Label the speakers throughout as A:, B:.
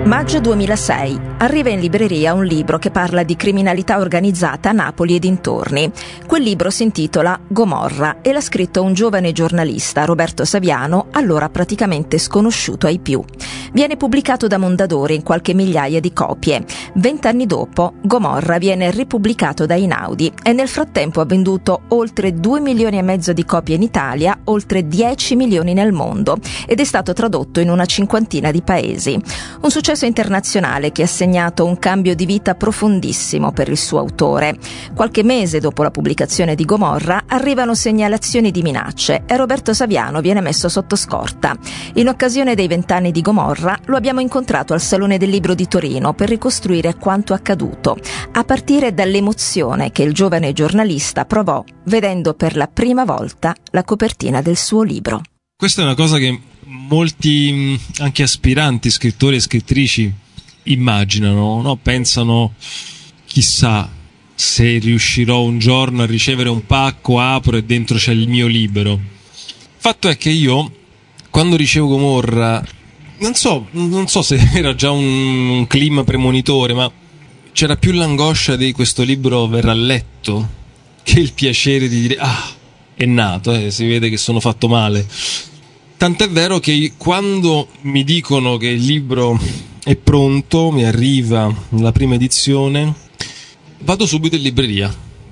A: Maggio 2006. Arriva in libreria un libro che parla di criminalità organizzata a Napoli e dintorni. Quel libro si intitola Gomorra e l'ha scritto un giovane giornalista, Roberto Saviano, allora praticamente sconosciuto ai più. Viene pubblicato da Mondadori in qualche migliaia di copie. 20 anni dopo, Gomorra viene ripubblicato da Einaudi e nel frattempo ha venduto oltre 2 milioni e mezzo di copie in Italia, oltre 10 milioni nel mondo ed è stato tradotto in una cinquantina di paesi. Un successo internazionale che ha segnato un cambio di vita profondissimo per il suo autore. Qualche mese dopo la pubblicazione di Gomorra arrivano segnalazioni di minacce e Roberto Saviano viene messo sotto scorta. In occasione dei 20 anni di Gomorra lo abbiamo incontrato al Salone del Libro di Torino per ricostruire quanto accaduto, a partire dall'emozione che il giovane giornalista provò vedendo per la prima volta la copertina del suo libro.
B: Questa è una cosa che molti anche aspiranti scrittori e scrittrici immaginano, no? Pensano, chissà se riuscirò un giorno a ricevere un pacco, apro e dentro c'è il mio libro. Fatto è che io, quando ricevo Gomorra, non so se era già un clima premonitore, ma c'era più l'angoscia di questo libro verrà letto che il piacere di dire è nato, si vede che sono fatto male. Tant'è vero che quando mi dicono che il libro è pronto, mi arriva la prima edizione, vado subito in libreria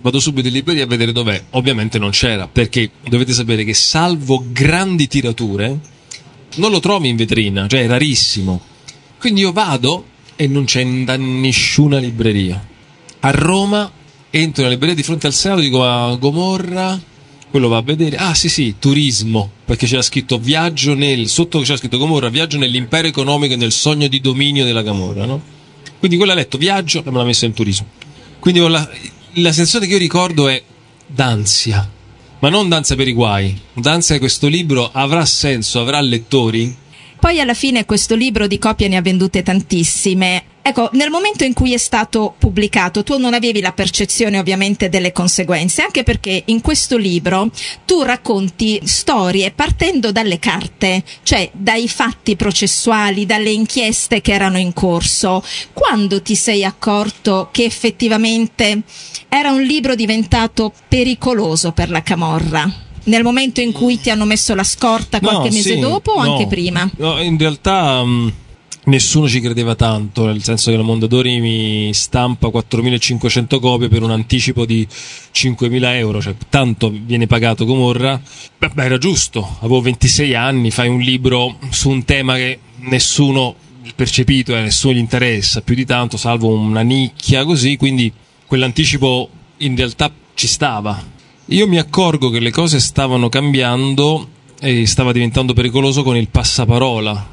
B: a vedere dov'è. Ovviamente non c'era, perché dovete sapere che salvo grandi tirature non lo trovi in vetrina, cioè è rarissimo. Quindi io vado e non c'è da nessuna libreria. A Roma entro nella libreria di fronte al Senato, dico Gomorra. Quello va a vedere, sì, turismo, perché c'era scritto sotto c'era scritto Gomorra, viaggio nell'impero economico e nel sogno di dominio della Camorra, no? Quindi quello ha letto viaggio e me l'ha messo in turismo. Quindi la sensazione che io ricordo è d'ansia, ma non d'ansia per i guai, d'ansia che questo libro avrà senso, avrà lettori.
A: Poi alla fine questo libro di copie ne ha vendute tantissime. Ecco, nel momento in cui è stato pubblicato tu non avevi la percezione ovviamente delle conseguenze, anche perché in questo libro tu racconti storie partendo dalle carte, cioè dai fatti processuali, dalle inchieste che erano in corso. Quando ti sei accorto che effettivamente era un libro diventato pericoloso per la camorra? Nel momento in cui ti hanno messo la scorta qualche mese dopo o anche prima?
B: No, in realtà nessuno ci credeva tanto, nel senso che la Mondadori mi stampa 4.500 copie per un anticipo di 5.000 euro, cioè tanto viene pagato Gomorra. Beh, era giusto, avevo 26 anni, fai un libro su un tema che nessuno percepito e nessuno gli interessa più di tanto, salvo una nicchia così, quindi quell'anticipo in realtà ci stava. Io mi accorgo che le cose stavano cambiando e stava diventando pericoloso con il passaparola.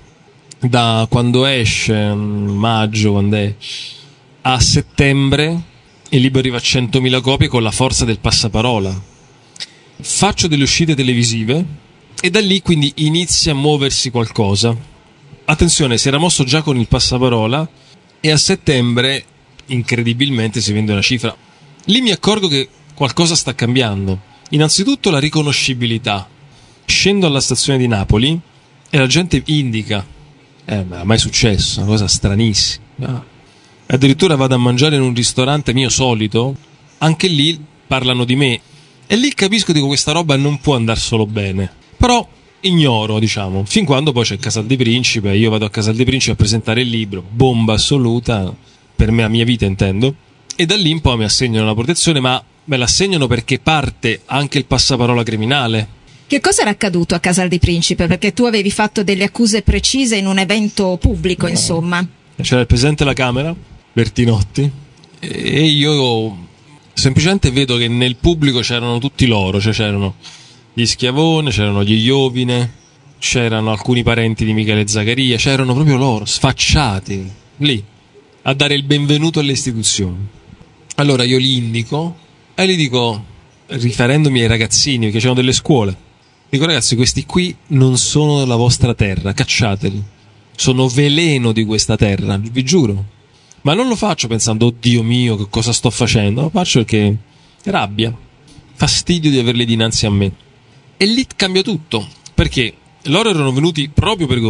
B: Da quando esce, maggio, quando è, a settembre il libro arriva a 100.000 copie con la forza del passaparola. Faccio delle uscite televisive e da lì quindi inizia a muoversi qualcosa. Attenzione, si era mosso già con il passaparola e a settembre incredibilmente si vende una cifra. Lì mi accorgo che qualcosa sta cambiando. Innanzitutto la riconoscibilità. Scendo alla stazione di Napoli e la gente indica. Ma è mai successo, una cosa stranissima. Addirittura vado a mangiare in un ristorante mio solito, anche lì parlano di me. E lì capisco, dico, questa roba non può andare solo bene. Però ignoro, diciamo, fin quando poi c'è Casal di Principe, io vado a Casal di Principe a presentare il libro, bomba assoluta, per me, la mia vita intendo, e da lì in poi mi assegnano la protezione, ma me l'assegnano perché parte anche il passaparola criminale.
A: Che cosa era accaduto a Casal di Principe? Perché tu avevi fatto delle accuse precise in un evento pubblico, insomma.
B: C'era il presidente della Camera, Bertinotti, e io semplicemente vedo che nel pubblico c'erano tutti loro, cioè c'erano gli Schiavone, c'erano gli Iovine, c'erano alcuni parenti di Michele Zaccaria, c'erano proprio loro, sfacciati, lì, a dare il benvenuto alle istituzioni. Allora io li indico e gli dico, riferendomi ai ragazzini, perché c'erano delle scuole, dico, ragazzi, questi qui non sono la vostra terra, cacciateli, sono veleno di questa terra, vi giuro. Ma non lo faccio pensando, oddio mio, che cosa sto facendo, lo faccio perché rabbia, fastidio di averli dinanzi a me. E lì cambia tutto, perché loro erano venuti proprio per